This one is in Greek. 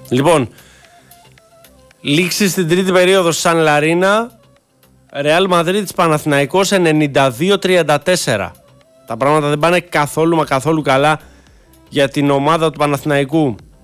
Λοιπόν, λήξη στην τρίτη περίοδο Σαν Λαρίνα, Ρεάλ Μαδρίτης Παναθηναϊκός 92-34. Τα πράγματα δεν πάνε καθόλου μα καθόλου καλά για την ομάδα του Παναθηναϊκού.